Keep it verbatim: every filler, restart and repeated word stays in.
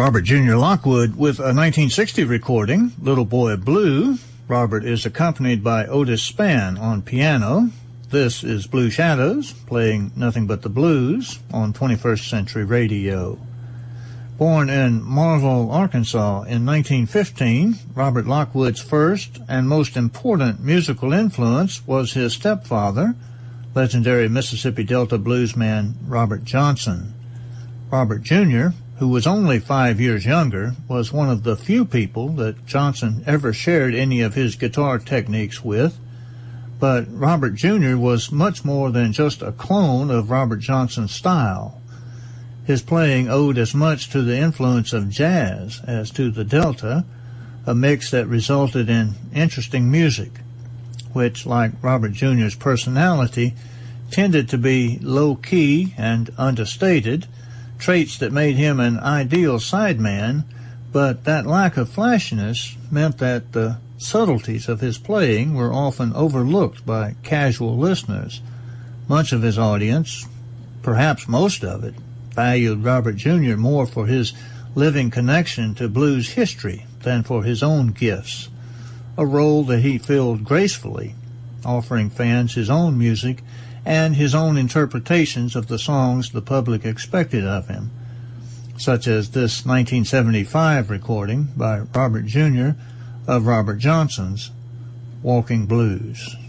Robert Junior Lockwood with a nineteen sixty recording, Little Boy Blue. Robert is accompanied by Otis Spann on piano. This is Blue Shadows, playing nothing but the blues on twenty-first Century Radio. Born in Marvell, Arkansas in nineteen fifteen, Robert Lockwood's first and most important musical influence was his stepfather, legendary Mississippi Delta bluesman Robert Johnson. Robert Junior, who was only five years younger, was one of the few people that Johnson ever shared any of his guitar techniques with. But Robert Junior was much more than just a clone of Robert Johnson's style. His playing owed as much to the influence of jazz as to the Delta, a mix that resulted in interesting music, which, like Robert Junior's personality, tended to be low-key and understated, traits that made him an ideal sideman, but that lack of flashiness meant that the subtleties of his playing were often overlooked by casual listeners. Much of his audience, perhaps most of it, valued Robert Junior more for his living connection to blues history than for his own gifts, a role that he filled gracefully, offering fans his own music and his own interpretations of the songs the public expected of him, such as this nineteen seventy-five recording by Robert Junior of Robert Johnson's Walking Blues.